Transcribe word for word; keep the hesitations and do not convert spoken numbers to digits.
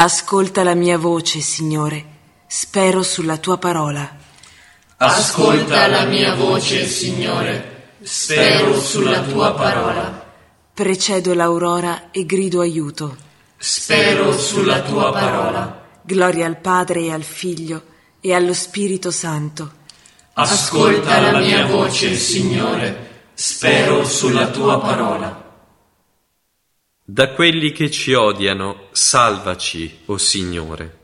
Ascolta la mia voce, Signore, spero sulla tua parola. Ascolta la mia voce, Signore, spero sulla tua parola. Precedo l'aurora e grido aiuto. Spero sulla tua parola. Gloria al Padre e al Figlio e allo Spirito Santo. Ascolta la mia voce, Signore, spero sulla tua parola. Da quelli che ci odiano, salvaci, o Signore.